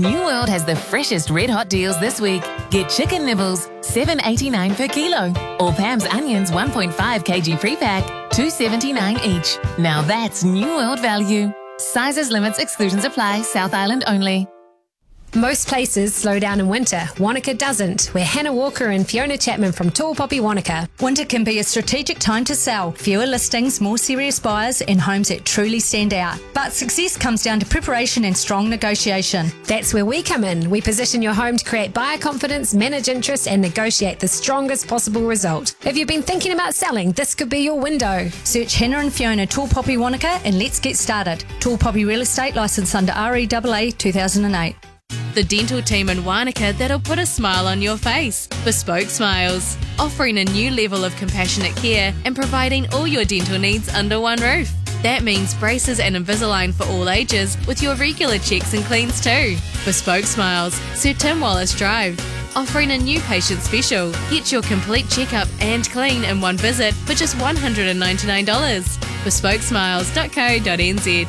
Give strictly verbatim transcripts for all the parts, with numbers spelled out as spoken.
New World has the freshest red hot deals this week. Get chicken nibbles, seven eighty-nine per kilo, or Pam's onions, one point five kilogram pre-pack, two seventy-nine each. Now that's New World value. Sizes, limits, exclusions apply. South Island only. Most places slow down in winter. Wanaka doesn't. We're Hannah Walker and Fiona Chapman from Tall Poppy Wanaka. Winter can be a strategic time to sell. Fewer listings, more serious buyers, and homes that truly stand out. But success comes down to preparation and strong negotiation. That's where we come in. We position your home to create buyer confidence, manage interest, and negotiate the strongest possible result. If you've been thinking about selling, this could be your window. Search Hannah and Fiona Tall Poppy Wanaka and let's get started. Tall Poppy Real Estate, licensed under R E A A two thousand eight. The dental team in Wanaka that'll put a smile on your face. Bespoke Smiles, offering a new level of compassionate care and providing all your dental needs under one roof. That means braces and Invisalign for all ages with your regular checks and cleans too. Bespoke Smiles, Sir Tim Wallace Drive, offering a new patient special. Get your complete checkup and clean in one visit for just one hundred ninety-nine dollars. bespoke smiles dot co dot n z.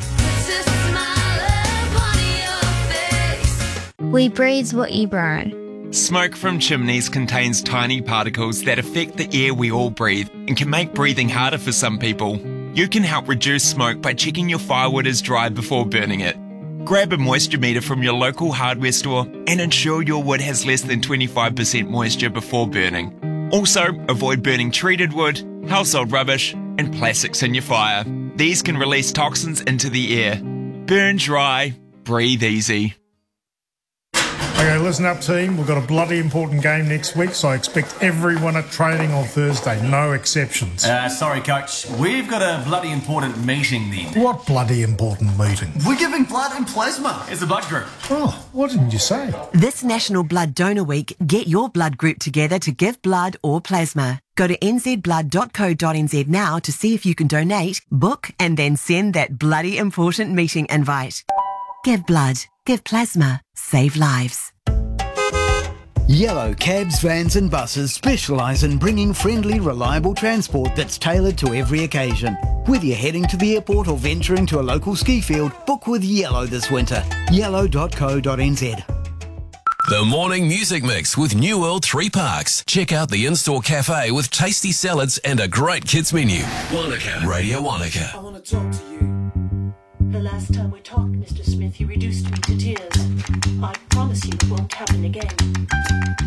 We breathe what you burn. Smoke from chimneys contains tiny particles that affect the air we all breathe and can make breathing harder for some people. You can help reduce smoke by checking your firewood is dry before burning it. Grab a moisture meter from your local hardware store and ensure your wood has less than twenty-five percent moisture before burning. Also, avoid burning treated wood, household rubbish, and plastics in your fire. These can release toxins into the air. Burn dry, breathe easy. Okay, listen up, team. We've got a bloody important game next week, so I expect everyone at training on Thursday, no exceptions. Uh, sorry, Coach. We've got a bloody important meeting then. What bloody important meeting? We're giving blood and plasma as a blood group. Oh, what didn't you say? This National Blood Donor Week, get your blood group together to give blood or plasma. Go to n z blood dot co dot n z now to see if you can donate, book, and then send that bloody important meeting invite. Give blood, give plasma, save lives. Yellow cabs, vans and buses specialise in bringing friendly, reliable transport that's tailored to every occasion. Whether you're heading to the airport or venturing to a local ski field, book with Yellow this winter. yellow dot co dot n z. The Morning Music Mix with New World Three Parks. Check out the in-store cafe with tasty salads and a great kids menu. Wanaka, Radio Wanaka. I want to talk to you. The last time we talked, Mister Smith, you reduced me to tears. I promise you it won't happen again.